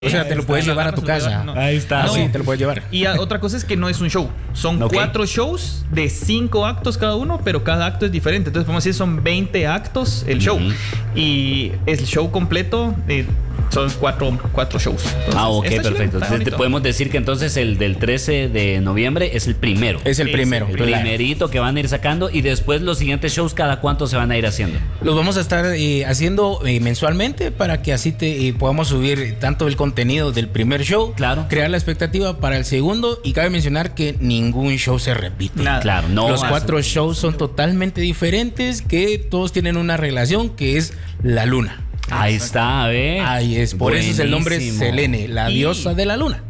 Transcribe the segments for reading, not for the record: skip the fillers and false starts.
O sea, te lo puedes llevar a tu casa. No. Ahí está. Sí, te lo puedes llevar. Y otra cosa es que no es un show. Son 4 shows de 5 actos cada uno, pero cada acto es diferente. Entonces podemos decir son 20 actos el show. Y el show completo son 4 shows. Entonces, ok, perfecto. Te podemos decir que entonces el del 13 de noviembre es el primero. Es el primero. El primerito que van a ir sacando. Y después los siguientes shows, ¿cada cuánto se van a ir haciendo? Los vamos a estar haciendo mensualmente para que así podamos subir tanto el contenido del primer show, claro, crear la expectativa para el segundo. Y cabe mencionar que ningún show se repite. Nada. Claro, no. Los 4 shows son totalmente diferentes, que todos tienen una relación que es la luna. Ahí está, ¿ve? Ahí es, por eso es el nombre Selene, la diosa de la luna.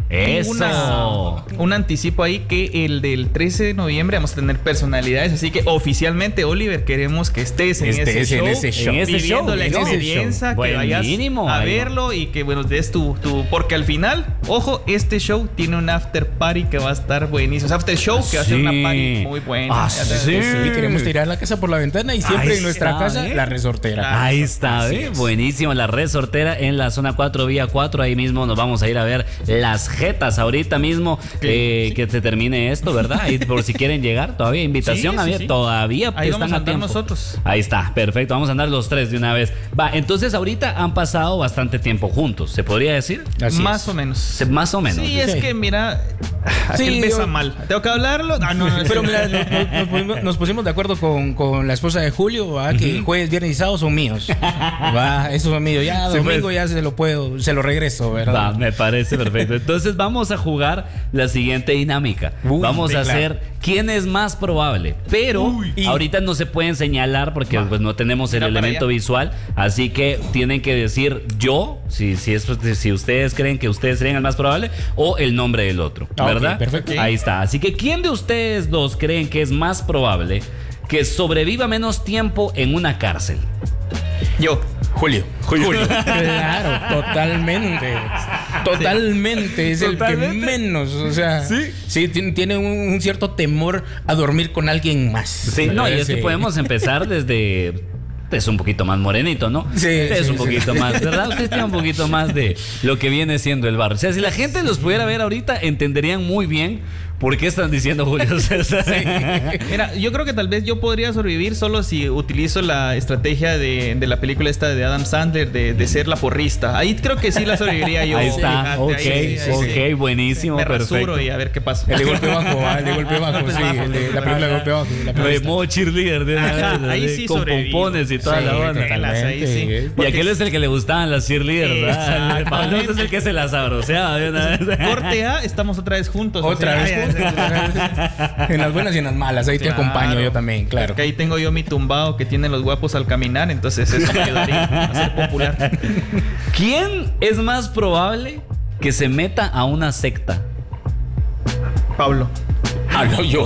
Eso. Un anticipo ahí que el del 13 de noviembre vamos a tener personalidades, así que oficialmente, Oliver, queremos que estés en ese show, viviendo la experiencia, que vayas a verlo y que bueno, des tu porque al final, ojo, este show tiene un after party que va a estar buenísimo, after show que va a ser una party muy buena. Sí, queremos tirar la casa por la ventana y siempre en nuestra casa la resortera. Ahí está, buenísimo, la resortera en la zona 4, vía 4, ahí mismo nos vamos a ir a ver las jetas ahorita mismo, que se termine esto, ¿verdad? Y por si quieren llegar, todavía invitación abierta, todavía ahí están vamos a tiempo. Nosotros. Ahí está, perfecto, vamos a andar los 3 de una vez. Va, entonces ahorita han pasado bastante tiempo juntos, ¿se podría decir? Más o menos. Más o menos. Sí, es que mira, aquel besa mal. ¿Tengo que hablarlo? No. Pero mira, nos pusimos de acuerdo con la esposa de Julio, que jueves, viernes y sábado son míos. Esos son míos. Ya domingo ya se lo regreso, ¿verdad? Me parece perfecto. Entonces vamos a jugar la siguiente dinámica. Vamos a hacer quién es más probable. Pero ahorita no se pueden señalar porque pues no tenemos el elemento visual. Así que tienen que decir yo, si ustedes creen que ustedes serían el más probable, o el nombre del otro, ¿verdad? Perfecto. Ahí está. Así que ¿quién de ustedes dos creen que es más probable que sobreviva menos tiempo en una cárcel? Yo. Julio. Claro, totalmente. Es el que menos, o sea, sí tiene un cierto temor a dormir con alguien más. Sí, no, y es que podemos empezar desde es un poquito más morenito, ¿no? Sí. Es un poquito más, ¿verdad? Usted tiene un poquito más de lo que viene siendo el barrio. O sea, si la gente los pudiera ver ahorita, entenderían muy bien por qué están diciendo Julio César. Sí. Mira, yo creo que tal vez yo podría sobrevivir solo si utilizo la estrategia de la película esta de Adam Sandler de ser la porrista. Ahí creo que sí la sobreviviría yo. Ahí está, ok, buenísimo, me perfecto. rasuro y a ver qué pasa. El de golpe bajo, sí, la película de golpe bajo. De modo cheerleader, ahí sí con sobrevivo. pompones y toda la onda. Ahí sí. Y aquel es el que le gustaban las cheerleaders, ¿verdad? Pablo es el que se las abroceaba de una vez. Corte A, estamos otra vez juntos. Otra vez juntos. En las buenas y en las malas, ahí te acompaño yo también, claro. Porque ahí tengo yo mi tumbado que tiene los guapos al caminar, entonces eso me ayudaría a ser popular. ¿Quién es más probable que se meta a una secta? Pablo. No, yo.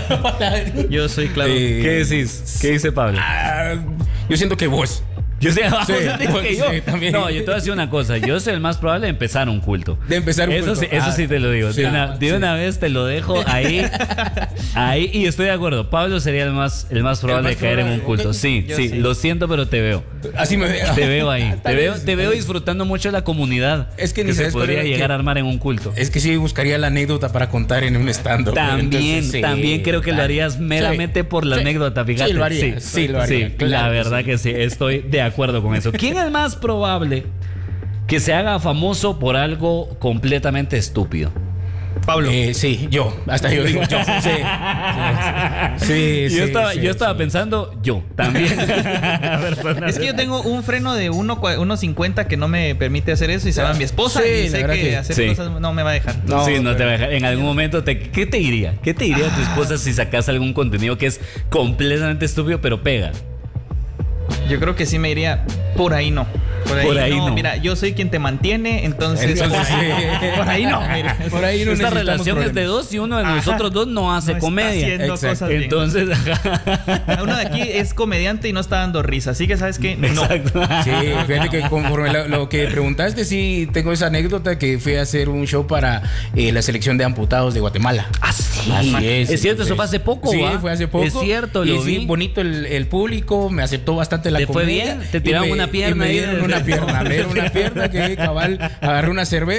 Yo soy claro. ¿Qué decís? ¿Qué dice Pablo? Yo siento que vos. Yo sé, también. No, yo te voy a decir una cosa. Yo soy el más probable de empezar un culto. Culto. Eso sí te lo digo. Sí, de una vez te lo dejo ahí. Y estoy de acuerdo. Pablo sería el más probable de caer en un culto. Sí, lo siento, pero te veo. Así me veo. Te veo ahí. Te veo disfrutando mucho la comunidad. Es que se podría llegar a armar en un culto. Es que sí buscaría la anécdota para contar en un stand-up. También creo que lo harías meramente por la anécdota, fíjate. Sí, lo haría. Sí, claro, la verdad que sí. Estoy de acuerdo con eso. ¿Quién es más probable que se haga famoso por algo completamente estúpido? Pablo. Sí, yo. Hasta yo digo yo. Sí. Yo estaba pensando yo también. Es que yo tengo un freno de 1.50 que no me permite hacer eso y se va mi esposa y sé que hacer cosas no me va a dejar. No te va a dejar. En algún momento, ¿qué te diría? ¿Qué te diría tu esposa si sacas algún contenido que es completamente estúpido pero pega? Yo creo que sí me iría por ahí no. Por ahí no. Mira, yo soy quien te mantiene, entonces por ahí no. Mira, por ahí no. Esta relación es de dos y uno de nosotros dos no hace comedia. Entonces, uno de aquí es comediante y no está dando risa, así que sabes que no. Exacto. Sí, fíjate que conforme lo que preguntaste, sí tengo esa anécdota que fui a hacer un show para la selección de amputados de Guatemala. Ah, sí. Sí, así es cierto, eso fue hace poco. Sí, fue hace poco. Es cierto, lo vi. Sí, bonito el público, me aceptó bastante la comida. ¿Te fue bien? ¿Te tiraron una pierna? Me dieron una pierna, que cabal, agarré una cerveza.